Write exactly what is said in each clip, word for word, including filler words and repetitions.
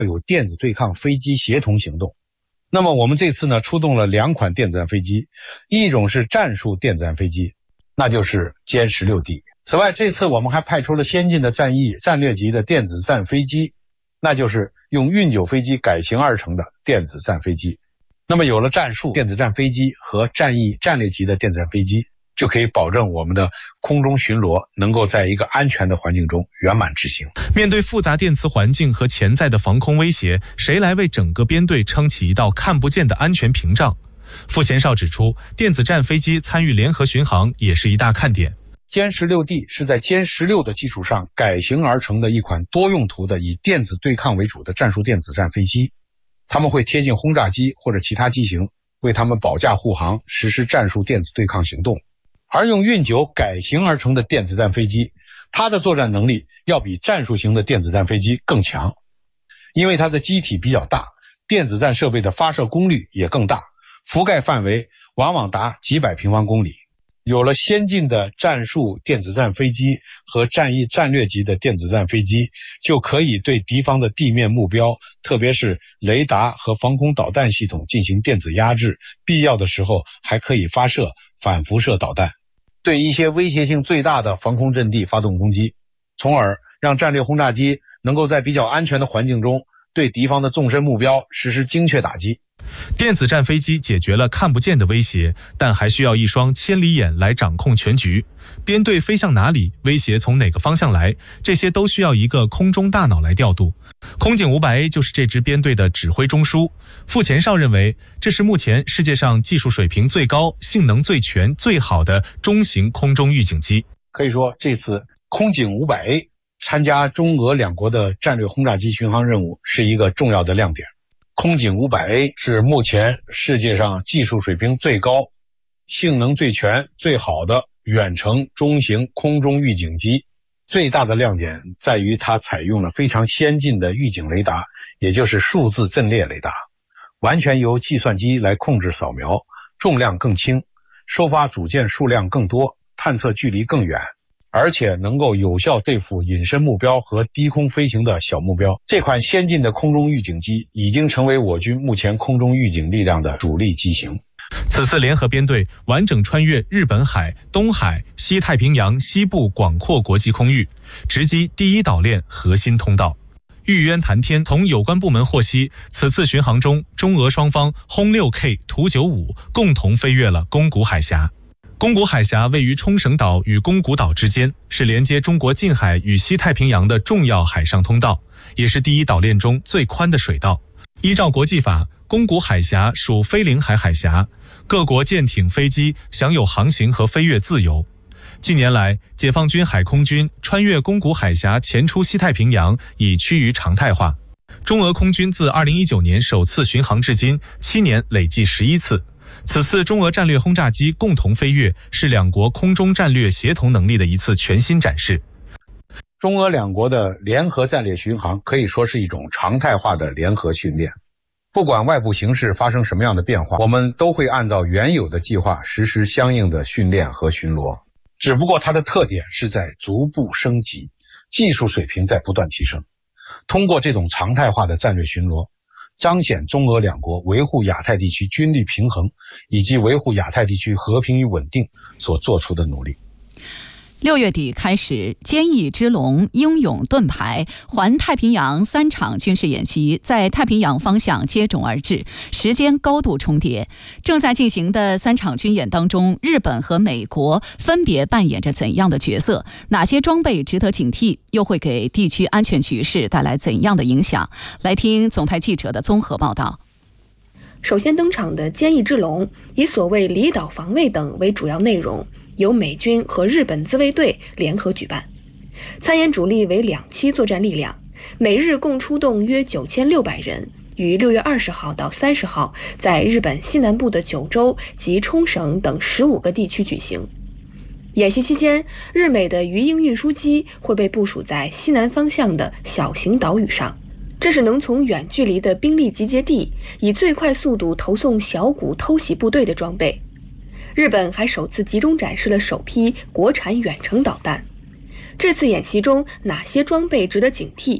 有电子对抗飞机协同行动。那么我们这次呢，出动了两款电子战飞机，一种是战术电子战飞机，那就是歼 十六 D。此外，这次我们还派出了先进的战役战略级的电子战飞机，那就是用运九飞机改型而成的电子战飞机。那么有了战术电子战飞机和战役战略级的电子战飞机，就可以保证我们的空中巡逻能够在一个安全的环境中圆满执行。 面对复杂电磁环境和潜在的防空威胁，谁来为整个编队撑起一道看不见的安全屏障？傅前哨指出，电子战飞机参与联合巡航也是一大看点。 歼 十六 D 是在歼 十六 的基础上改型而成的一款多用途的以电子对抗为主的战术电子战飞机，他们会贴近轰炸机或者其他机型，为他们保驾护航，实施战术电子对抗行动。而用运九改型而成的电子战飞机，它的作战能力要比战术型的电子战飞机更强，因为它的机体比较大，电子战设备的发射功率也更大，覆盖范围往往达几百平方公里。有了先进的战术电子战飞机和战役战略级的电子战飞机，就可以对敌方的地面目标，特别是雷达和防空导弹系统进行电子压制，必要的时候还可以发射反辐射导弹，对一些威胁性最大的防空阵地发动攻击，从而让战略轰炸机能够在比较安全的环境中对敌方的纵深目标实施精确打击。 电子战飞机解决了看不见的威胁，但还需要一双千里眼来掌控全局。编队飞向哪里，威胁从哪个方向来，这些都需要一个空中大脑来调度。空警 五百 A 就是这支编队的指挥中枢。傅前哨认为，这是目前世界上技术水平最高、性能最全、最好的中型空中预警机。 可以说，这次空警 五百 A 参加中俄两国的战略轰炸机巡航任务是一个重要的亮点。空警 五百 A 是目前世界上技术水平最高、性能最全、最好的远程中型空中预警机。最大的亮点在于它采用了非常先进的预警雷达，也就是数字阵列雷达，完全由计算机来控制扫描，重量更轻，收发组件数量更多，探测距离更远，而且能够有效对付隐身目标和低空飞行的小目标。这款先进的空中预警机已经成为我军目前空中预警力量的主力机型。 此次联合编队完整穿越日本海、东海、西太平洋西部广阔国际空域，直击第一岛链核心通道。玉渊谈天从有关部门获悉，此次巡航中，中俄双方轰 六 K 图九五共同飞越了宫古海峡。宫古海峡位于冲绳岛与宫古岛之间，是连接中国近海与西太平洋的重要海上通道，也是第一岛链中最宽的水道。依照国际法，宫古海峡属非领海海峡，各国舰艇、飞机享有航行和飞越自由。近年来，解放军海空军穿越宫古海峡前出西太平洋已趋于常态化。中俄空军自二零一九年首次巡航至今，七年累计十一次。此次中俄战略轰炸机共同飞越，是两国空中战略协同能力的一次全新展示。 中俄两国的联合战略巡航可以说是一种常态化的联合训练。不管外部形势发生什么样的变化，我们都会按照原有的计划实施相应的训练和巡逻。只不过它的特点是在逐步升级，技术水平在不断提升。通过这种常态化的战略巡逻，彰显中俄两国维护亚太地区军力平衡以及维护亚太地区和平与稳定所做出的努力。 六月底开始，坚毅之龙、英勇盾牌、环太平洋三场军事演习在太平洋方向接踵而至，时间高度重叠。正在进行的三场军演当中，日本和美国分别扮演着怎样的角色？哪些装备值得警惕？又会给地区安全局势带来怎样的影响？来听总台记者的综合报道。 首先登场的坚毅之龙，以所谓离岛防卫等为主要内容，由美军和日本自卫队联合举办，参演主力为两栖作战力量，美日共出动约九千六百人，于六月二十号到三十号在日本西南部的九州及冲绳等十五个地区举行。演习期间，日美的鱼鹰运输机会被部署在西南方向的小型岛屿上，这是能从远距离的兵力集结地以最快速度投送小股偷袭部队的装备。日本还首次集中展示了首批国产远程导弹。这次演习中哪些装备值得警惕？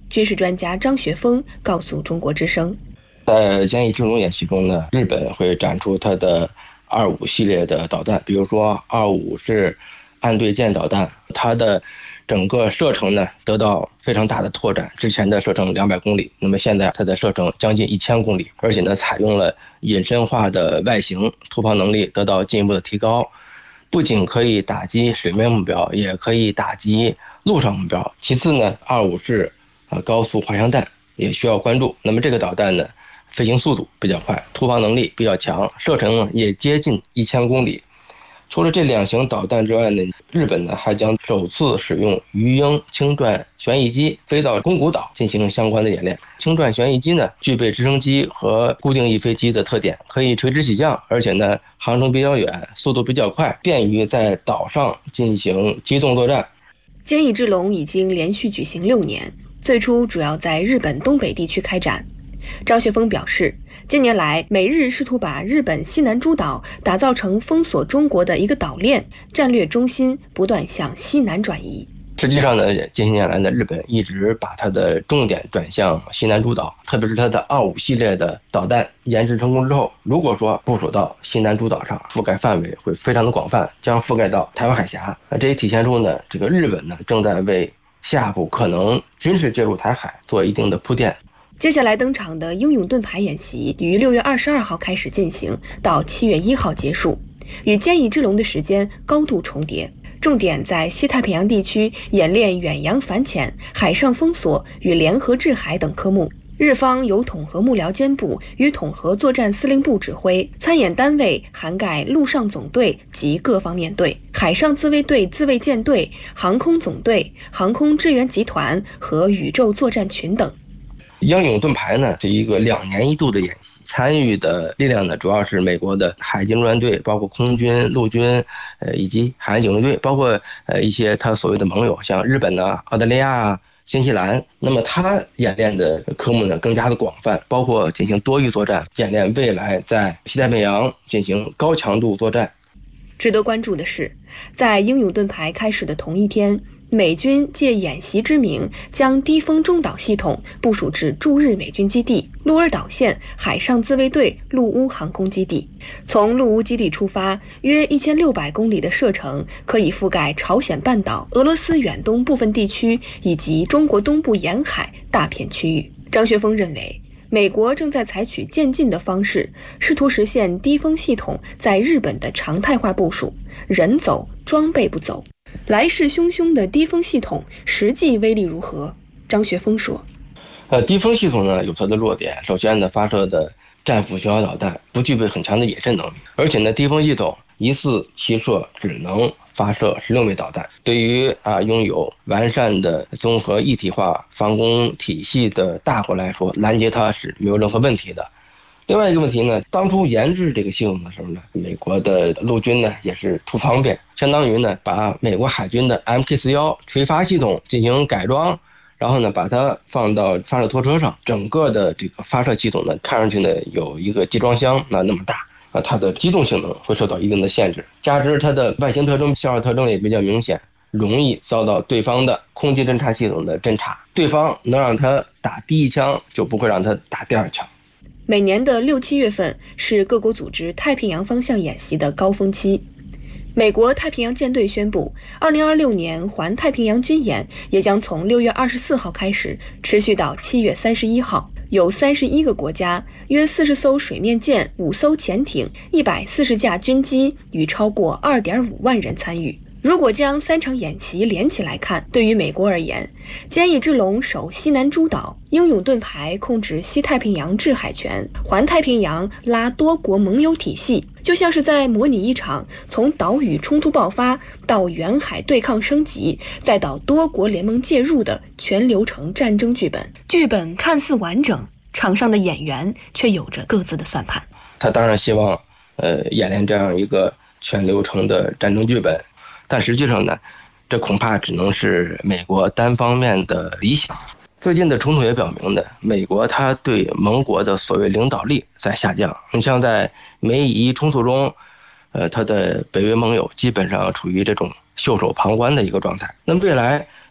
军事专家张学峰告诉中国之声， 在坚毅之龙演习中呢，日本会展出它的二五系列的导弹，比如说二五是岸对舰导弹，它的整个射程呢得到非常大的拓展，之前的射程两百公里，那么现在它的射程将近一千公里，而且呢采用了隐身化的外形，突防能力得到进一步的提高，不仅可以打击水面目标，也可以打击陆上目标。其次呢，二五是呃高速滑翔弹，也需要关注。那么这个导弹呢，飞行速度比较快，突防能力比较强，射程也接近一千公里。除了这两型导弹之外呢，日本呢还将首次使用鱼鹰轻转旋翼机飞到宫古岛进行相关的演练。轻转旋翼机呢具备直升机和固定翼飞机的特点，可以垂直起降，而且呢航程比较远，速度比较快，便于在岛上进行机动作战。 坚毅之龙已经连续举行六年，最初主要在日本东北地区开展。张学峰表示，近年来美日试图把日本西南诸岛打造成封锁中国的一个岛链，战略中心不断向西南转移。 实际上呢，近些年来呢，日本一直把它的重点转向西南诸岛，特别是它的二五系列的导弹研制成功之后，如果说部署到西南诸岛上，覆盖范围会非常的广泛，将覆盖到台湾海峡。那这也体现出呢，这个日本呢正在为下一步可能军事介入台海做一定的铺垫。 接下来登场的英勇盾牌演习于六月二十二号开始进行，到七月一号结束，与坚毅之龙的时间高度重叠。重点在西太平洋地区演练远洋反潜、海上封锁与联合制海等科目。日方由统合幕僚监部与统合作战司令部指挥，参演单位涵盖陆上总队及各方面队、海上自卫队自卫舰队、航空总队、航空支援集团和宇宙作战群等。 英勇盾牌呢是一个两年一度的演习，参与的力量呢主要是美国的海军陆战队，包括空军、陆军，呃以及海岸警卫队，包括呃一些他所谓的盟友，像日本啊、澳大利亚、新西兰。那么他演练的科目呢更加的广泛，包括进行多域作战，演练未来在西太平洋进行高强度作战。 值得关注的是，在英勇盾牌开始的同一天，美军借演习之名，将低风中岛系统部署至驻日美军基地鹿儿岛县海上自卫队陆乌航空基地。从陆乌基地出发，约一千六百公里的射程，可以覆盖朝鲜半岛、俄罗斯远东部分地区以及中国东部沿海大片区域。张学峰认为，美国正在采取渐进的方式，试图实现低风系统在日本的常态化部署，人走，装备不走。来势汹汹的低风系统实际威力如何？张学峰说： 呃，低风系统呢有它的弱点，首先呢发射的战斧巡航导弹不具备很强的野战能力，而且呢低风系统一次齐射只能发射十六枚导弹，对于啊拥有完善的综合一体化防空体系的大国来说，拦截它是没有任何问题的。另外一个问题呢，当初研制这个系统的时候呢，美国的陆军呢也是图方便，相当于呢把美国海军的 M K 四十一 垂发系统进行改装，然后呢把它放到发射拖车上，整个的这个发射系统呢看上去呢有一个集装箱那那么大，啊它的机动性能会受到一定的限制，加之它的外形特征、消耗特征也比较明显，容易遭到对方的空气侦察系统的侦察，对方能让它打第一枪，就不会让它打第二枪。 每年的六七月份是各国组织太平洋方向演习的高峰期。美国太平洋舰队宣布，二零二六年环太平洋军演也将从六月二十四号开始，持续到七月三十一号。有三十一个国家、约四十艘水面舰、五艘潜艇、一百四十架军机与超过二点五万人参与。如果将三场演习连起来看，对于美国而言，坚毅之龙守西南诸岛，英勇盾牌控制西太平洋制海权，环太平洋拉多国盟友体系，就像是在模拟一场从岛屿冲突爆发到远海对抗升级，再到多国联盟介入的全流程战争剧本。剧本看似完整，场上的演员却有着各自的算盘。 他当然希望呃演练这样一个全流程的战争剧本，但实际上呢，这恐怕只能是美国单方面的理想。最近的冲突也表明呢，美国它对盟国的所谓领导力在下降。你像在美以冲突中，呃，它的北约盟友基本上处于这种袖手旁观的一个状态。那么未来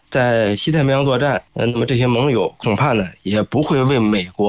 在西太平洋作战，呃，那么这些盟友恐怕呢也不会为美国